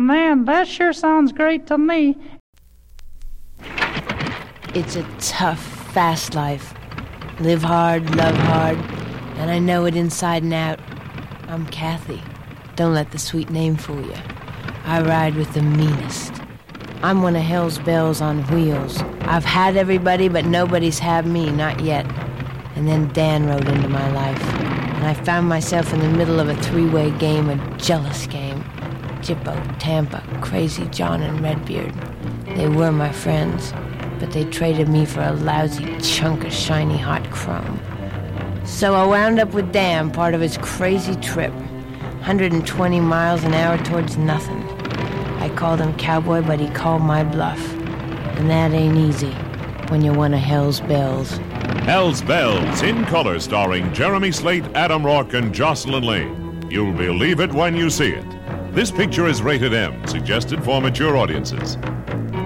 Man, that sure sounds great to me. It's a tough, fast life. Live hard, love hard, and I know it inside and out. I'm Kathy. Don't let the sweet name fool you. I ride with the meanest. I'm one of hell's bells on wheels. I've had everybody, but nobody's had me, not yet. And then Dan rode into my life, and I found myself in the middle of a three-way game, a jealous game. Jippo, Tampa, Crazy John, and Redbeard. They were my friends, but they traded me for a lousy chunk of shiny hot chrome. So I wound up with Dan, part of his crazy trip. 120 miles an hour towards nothing. I called him cowboy, but he called my bluff. And that ain't easy when you're one of Hell's Bells. Hell's Bells, in color, starring Jeremy Slate, Adam Rourke, and Jocelyn Lane. You'll believe it when you see it. This picture is rated M, suggested for mature audiences.